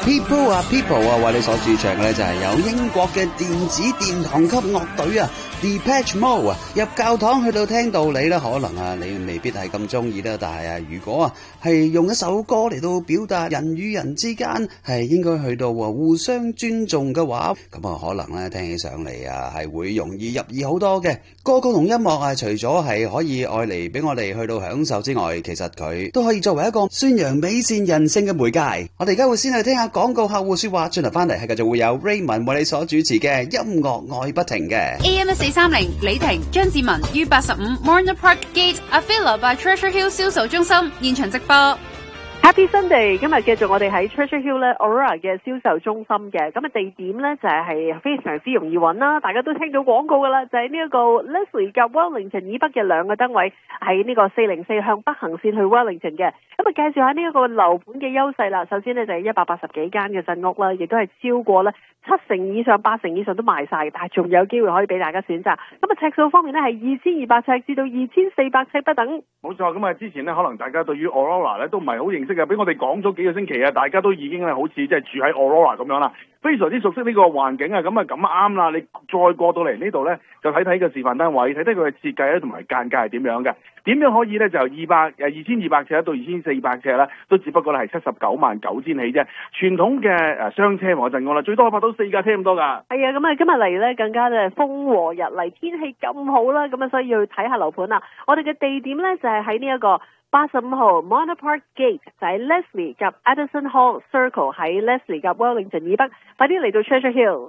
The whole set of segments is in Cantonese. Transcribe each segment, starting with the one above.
People 啊 People 啊，為你所主唱嘅咧就係有英國嘅電子殿堂級樂隊啊 Depeche Mode 啊，入教堂去到聽道理啦，可能啊你未必係咁中意啦，但係啊如果啊係用一首歌嚟到表達人與人之間係應該去到互相尊重嘅話，咁啊可能咧聽起上嚟啊係會容易入耳好多嘅。歌曲同音樂啊，除咗係可以愛嚟俾我哋去到享受之外，其實佢都可以作為一個宣揚美善人性嘅媒介。我哋而家會先去聽下廣告客戶說話，轉頭翻嚟係繼續會有 Raymond 為你所主持嘅音樂愛不停嘅 AM1430 李婷張志文 U85 Morner Park Gate Avila by Treasure Hill 銷售中心現場直播。 Happy Sunday！ 今日繼續我哋喺 Treasure Hill 咧 Aurora 嘅銷售中心嘅，咁啊地點咧就係非常之容易揾啦，大家都聽到廣告噶啦，就係呢一個 Leslie 及 Wellington 以北嘅兩個燈位，喺呢個404向北行線去 Wellington 嘅。咁啊介紹下呢一個樓盤嘅優勢啦，首先呢，就係180幾間嘅鎮屋啦，亦都係超過咧7成以上、8成以上都賣晒，但係仲有機會可以俾大家選擇。咁啊尺數方面呢，係2200尺至到2400尺不等。 冇錯，咁啊之前呢，可能大家對於 Aurora 咧都唔係好認識嘅，俾我哋講咗幾個星期啊，大家都已經係好似即係住喺 Aurora 咁樣啦，非常之熟悉呢個環境啊，咁啊咁啱啦，你再過到嚟呢度呢，就睇睇個示範單位，睇睇佢嘅設計咧同埋間隔係點樣嘅，點樣可以呢？就由2200尺到2400尺啦，都只不過係799000起啫，傳統嘅雙車房陣屋啦，最多拍到4架車咁多㗎。係啊，咁啊今日嚟呢，更加咧風和日麗，天氣咁好啦，咁啊所以要睇下樓盤啦。我哋嘅地點呢，就係喺呢一個85號 Monter Park Gate， 就喺 Leslie 及 Addison Hall Circle， 喺 Leslie 及 Wellington 以北，快啲嚟到 Treasure Hill。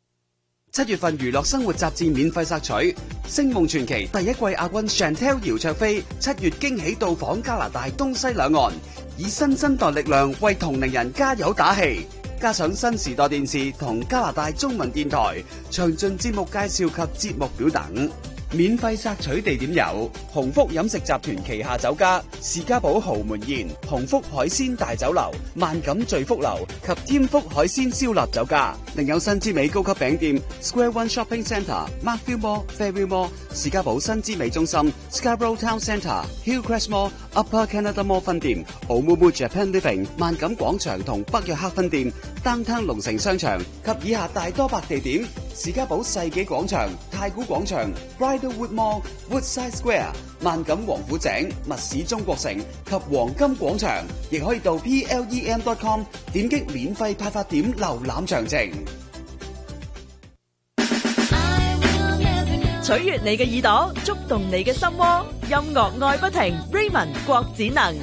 7月份娛樂生活雜誌免費索取，《星夢傳奇》第一季亞軍 Chantel 姚焯菲7月驚喜到訪加拿大東西兩岸，以新生代力量為同齡人加油打氣。加上新時代電視同加拿大中文電台詳盡節目介紹及節目表等。免費索取地點有鴻福飲食集團旗下酒家士嘉堡豪門宴、鴻福海鮮大酒樓、萬錦聚福樓及添福海鮮燒臘酒家，另有新之美高級餅店 Square One Shopping Centre、Markville Mall、Fairview Mall、士嘉堡新之美中心、Scarborough Town Centre、Hillcrest Mall、Upper Canada Mall 分店、Oumuamua Japan Living、萬錦廣場同北約克分店、Downtown 龍城商場及以下大多白地點：士嘉堡世紀廣場、太古廣場、Bridlewood Mall、Woodside Square、萬錦王府井、密市中國城及黃金廣場，亦可以到 plem.com 點擊免費派發點瀏覽詳情。 取悅你嘅耳朵，觸動你嘅心窩，音樂愛不停 Raymond 郭展能。